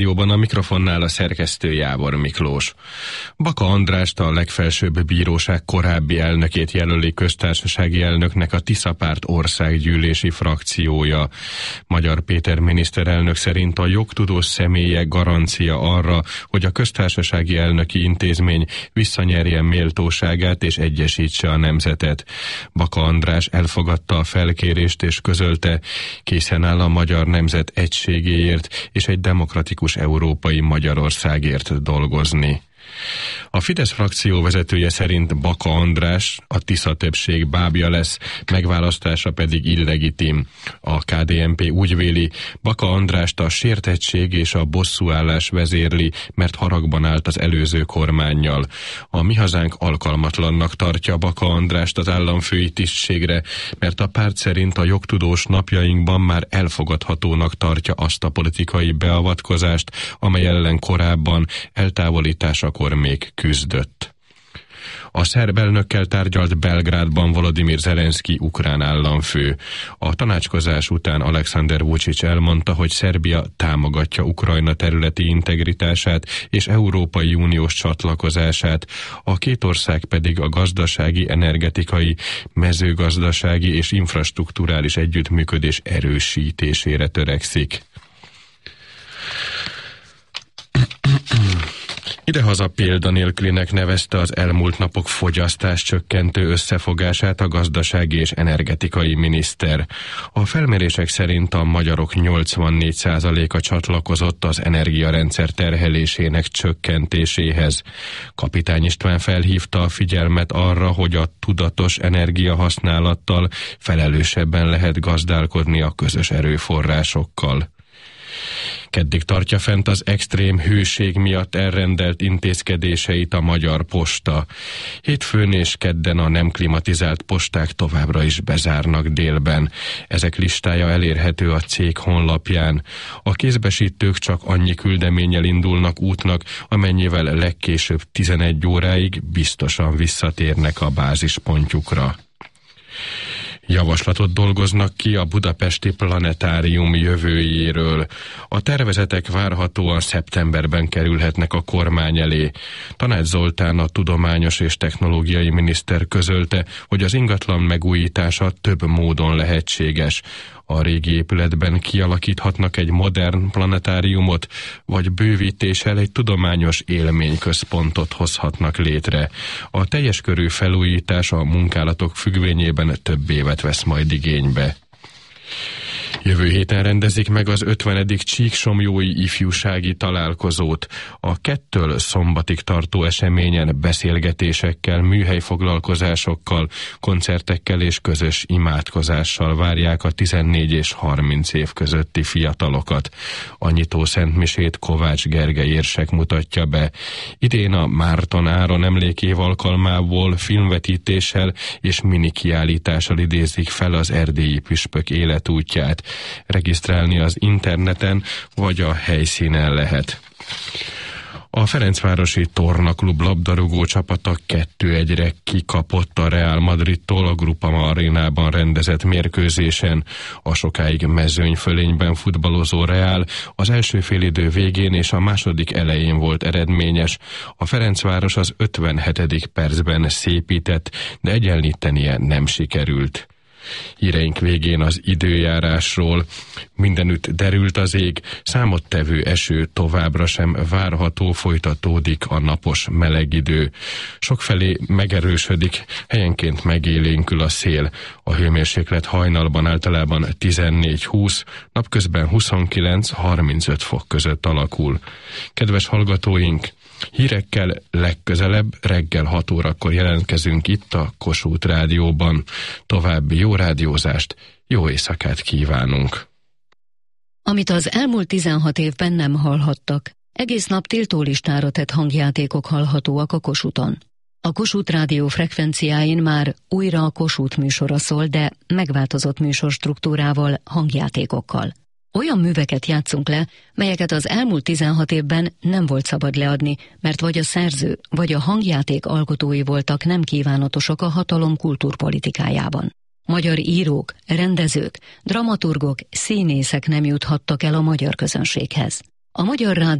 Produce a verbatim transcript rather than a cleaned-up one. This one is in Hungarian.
Jóban a mikrofonnál a szerkesztő Jábor Miklós. Baka Andrást, a legfelsőbb bíróság korábbi elnökét jelöli köztársasági elnöknek a Tisza Párt országgyűlési frakciója. Magyar Péter miniszterelnök szerint a jogtudós személye garancia arra, hogy a köztársasági elnöki intézmény visszanyerje méltóságát és egyesítse a nemzetet. Baka András elfogadta a felkérést és közölte, készen áll a magyar nemzet egységéért és egy demokratikus európai Magyarországért dolgozni. A Fidesz frakció vezetője szerint Baka András a Tisza többség bábja lesz, megválasztása pedig illegitim. A ká dé en pé úgy véli, Baka Andrást a sértettség és a bosszúállás vezérli, mert haragban állt az előző kormánnyal. A Mi Hazánk alkalmatlannak tartja Baka Andrást az államfői tisztségre, mert a párt szerint a jogtudós napjainkban már elfogadhatónak tartja azt a politikai beavatkozást, amely ellen korábban eltávolításakor még küzdött. A szerb elnökkel tárgyalt Belgrádban Volodymyr Zelenszky ukrán államfő. A tanácskozás után Alexander Vučić elmondta, hogy Szerbia támogatja Ukrajna területi integritását és Európai Uniós csatlakozását, a két ország pedig a gazdasági, energetikai, mezőgazdasági és infrastrukturális együttműködés erősítésére törekszik. Idehaza példanélkülinek nevezte az elmúlt napok fogyasztás csökkentő összefogását a gazdasági és energetikai miniszter. A felmérések szerint a magyarok nyolcvannégy százaléka csatlakozott az energiarendszer terhelésének csökkentéséhez. Kapitány István felhívta a figyelmet arra, hogy a tudatos energiahasználattal felelősebben lehet gazdálkodni a közös erőforrásokkal. Keddig tartja fent az extrém hőség miatt elrendelt intézkedéseit a Magyar Posta. Hétfőn és kedden a nem klimatizált posták továbbra is bezárnak délben. Ezek listája elérhető a cég honlapján. A kézbesítők csak annyi küldeménnyel indulnak útnak, amennyivel legkésőbb tizenegy óráig biztosan visszatérnek a bázispontjukra. Javaslatot dolgoznak ki a budapesti planetárium jövőjéről. A tervezetek várhatóan szeptemberben kerülhetnek a kormány elé. Tanács Zoltán, a tudományos és technológiai miniszter közölte, hogy az ingatlan megújítása több módon lehetséges. A régi épületben kialakíthatnak egy modern planetáriumot, vagy bővítéssel egy tudományos élményközpontot hozhatnak létre. A teljes körű felújítás a munkálatok függvényében több évet vesz majd igénybe. Jövő héten rendezik meg az ötvenedik Csíksomlyói ifjúsági találkozót. A kettől szombatig tartó eseményen beszélgetésekkel, műhelyfoglalkozásokkal, koncertekkel és közös imádkozással várják a tizennégy és harminc év közötti fiatalokat. A nyitó szentmisét Kovács Gergely érsek mutatja be. Idén a Márton Áron emlékév alkalmából filmvetítéssel és minikiállítással idézik fel az erdélyi püspök életútját. Regisztrálni az interneten vagy a helyszínen lehet. A Ferencvárosi Tornaklub labdarúgó csapata kettő egyre kikapott a Real Madridtól a Groupama arénában rendezett mérkőzésen. A sokáig mezőnyfölényben futballozó Real az első félidő végén és a második elején volt eredményes. A Ferencváros az ötvenhetedik percben szépített, de egyenlítenie nem sikerült. Híreink végén az időjárásról. Mindenütt derült az ég, számottevő eső továbbra sem várható, folytatódik a napos meleg idő. Sokfelé megerősödik, helyenként megélénkül a szél. A hőmérséklet hajnalban általában tizennégy-húsz, napközben huszonkilenc-harmincöt fok között alakul. Kedves hallgatóink, hírekkel legközelebb reggel hat órakor jelentkezünk itt a Kossuth Rádióban. További jó rádiózást, jó éjszakát kívánunk! Amit az elmúlt tizenhat évben nem hallhattak, egész nap tiltólistára tett hangjátékok hallhatóak a Kossuthon. A Kossuth Rádió frekvenciáin már újra a Kossuth műsora szól, de megváltozott műsorstruktúrával, hangjátékokkal. Olyan műveket játszunk le, melyeket az elmúlt tizenhat évben nem volt szabad leadni, mert vagy a szerző, vagy a hangjáték alkotói voltak nem kívánatosak a hatalom kultúrpolitikájában. Magyar írók, rendezők, dramaturgok, színészek nem juthattak el a magyar közönséghez. A Magyar Rádió